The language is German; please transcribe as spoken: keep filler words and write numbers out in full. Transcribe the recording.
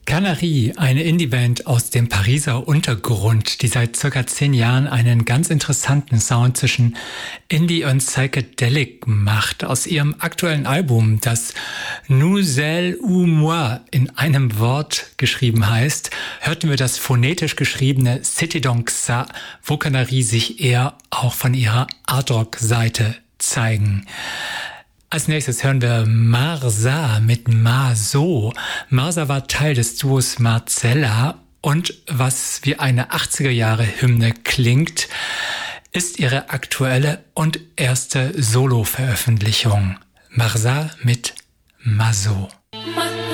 Canaries, eine Indie-Band aus dem Pariser Untergrund, die seit circa zehn Jahren einen ganz interessanten Sound zwischen Indie und Psychedelic macht. Aus ihrem aktuellen Album, das Nous, Elle ou Moi in einem Wort geschrieben heißt, hörten wir das phonetisch geschriebene C'était donc ça, wo Canaries sich eher auch von ihrer Art-Rock-Seite zeigen. Als nächstes hören wir Marsa mit Marceau. Marsa war Teil des Duos Marcella und was wie eine achtziger-Jahre-Hymne klingt, ist ihre aktuelle und erste Solo-Veröffentlichung. Marsa mit Marceau.